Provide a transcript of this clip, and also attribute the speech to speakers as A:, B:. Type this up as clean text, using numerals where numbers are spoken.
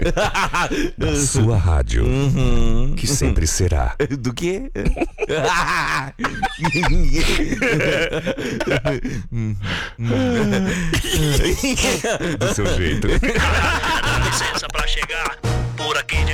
A: Da sua rádio, que sempre será.
B: Do quê?
A: Do seu jeito.
C: Dá licença pra chegar por aqui de